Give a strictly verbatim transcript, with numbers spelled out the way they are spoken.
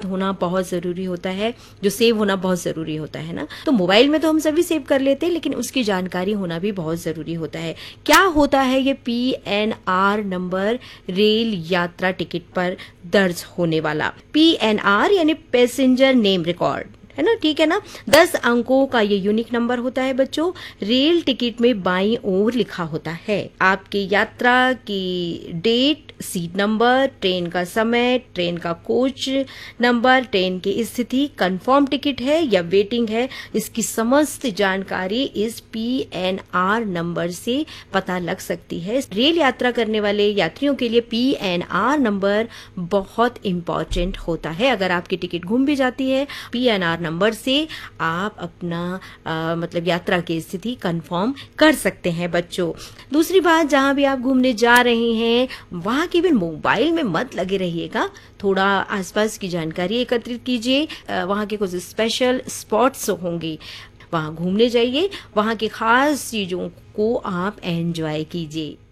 होना बहुत जरूरी होता है, जो सेव होना बहुत जरूरी होता है ना। तो मोबाइल में तो हम सभी सेव कर लेते हैं, लेकिन उसकी जानकारी होना भी बहुत जरूरी होता है। क्या होता है ये P N R number? Rail यात्रा टिकट पर दर्ज होने वाला। पी एन आर यानी पैसेंजर नेम रिकॉर्ड, है ना, ठीक है ना। दस अंकों का ये यूनिक नंबर होता है बच्चों। रेल टिकट में बाईं ओर लिखा होता है आपकी यात्रा की डेट, सीट नंबर, ट्रेन का समय, ट्रेन का कोच नंबर, ट्रेन की स्थिति, कंफर्म टिकट है या वेटिंग है, इसकी समस्त जानकारी इस पी एन आर नंबर से पता लग सकती है। रेल यात्रा करने वाले यात्रियों के लिए पी एन आर नंबर बहुत इंपॉर्टेंट होता है। अगर आपकी टिकट गुम भी जाती है, पी एन आर नंबर से आप अपना आ, मतलब यात्रा की स्थिति कंफर्म कर सकते हैं बच्चों। दूसरी बात, जहां भी आप घूमने जा रहे हैं वहां केवल मोबाइल में मत लगे रहिएगा, थोड़ा आसपास की जानकारी एकत्रित कीजिए। वहां के कुछ स्पेशल स्पॉट्स होंगे, वहां घूमने जाइए, वहां की खास चीजों को आप एंजॉय कीजिए।